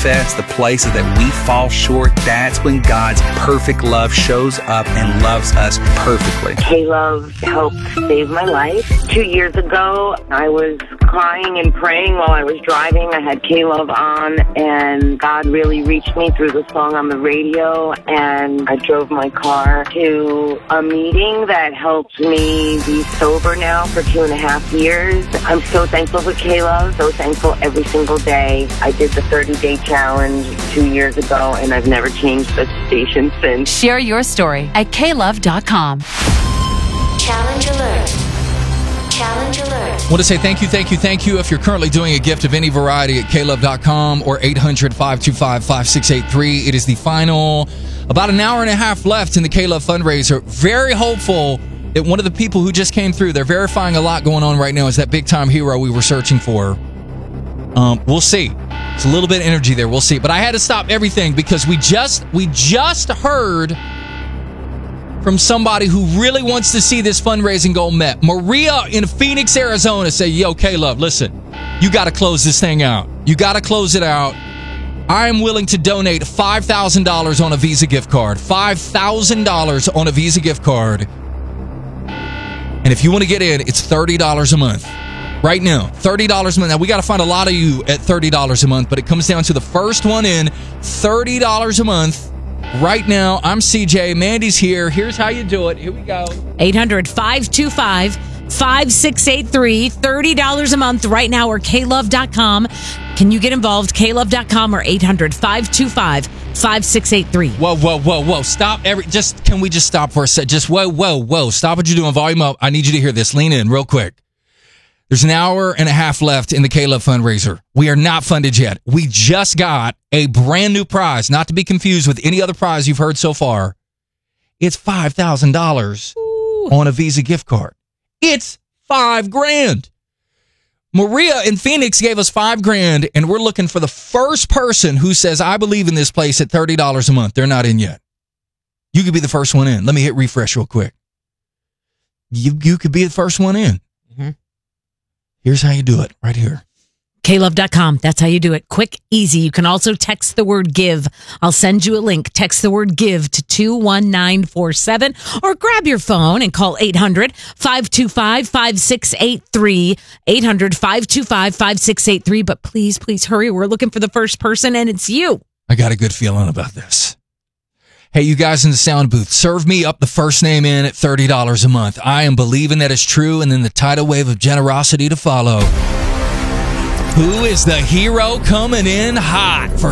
success, the places that we fall short, that's when God's perfect love shows up and loves us perfectly. K-Love helped save my life. 2 years ago, I was crying and praying while I was driving. I had K-Love on, and God really reached me through the song on the radio, and I drove my car to a meeting that helped me be sober now for 2.5 years. I'm so thankful for K-Love, so thankful every single day. I did the 30-day challenge 2 years ago, and I've never changed the station since. Share your story at klove.com. Challenge alert. Challenge alert. I want to say thank you if you're currently doing a gift of any variety at klove.com or 800-525-5683. It is the final, about an hour and a half left in the K-Love fundraiser. Very hopeful that one of the people who just came through, they're verifying a lot going on right now, is that big-time hero we were searching for. We'll see. It's a little bit of energy there. We'll see. But I had to stop everything because we just heard from somebody who really wants to see this fundraising goal met. Maria in Phoenix, Arizona said, yo, K-Love, listen, you got to close this thing out. You got to close it out. I am willing to donate $5,000 on a Visa gift card. $5,000 on a Visa gift card. And if you want to get in, it's $30 a month. Right now, $30 a month. Now, we got to find a lot of you at $30 a month, but it comes down to the first one in, $30 a month. Right now, I'm CJ. Mandy's here. Here's how you do it. Here we go. 800-525-5683. $30 a month right now, or klove.com. Can you get involved? klove.com or 800-525-5683. Whoa. Stop. Can we just stop for a sec? Just whoa. Stop what you're doing. Volume up. I need you to hear this. Lean in real quick. There's an hour and a half left in the K-Love fundraiser. We are not funded yet. We just got a brand new prize, not to be confused with any other prize you've heard so far. It's $5,000 on a Visa gift card. It's $5,000. Maria in Phoenix gave us $5,000, and we're looking for the first person who says, I believe in this place at $30 a month. They're not in yet. You could be the first one in. Let me hit refresh real quick. You could be the first one in. Mm-hmm. Here's how you do it right here. klove.com. That's how you do it. Quick, easy. You can also text the word give. I'll send you a link. Text the word give to 21947 or grab your phone and call 800-525-5683. 800-525-5683. But please hurry. We're looking for the first person, and it's you. I got a good feeling about this. Hey, you guys in the sound booth, serve me up the first name in at $30 a month. I am believing that it's true, and then the tidal wave of generosity to follow. Who is the hero coming in hot for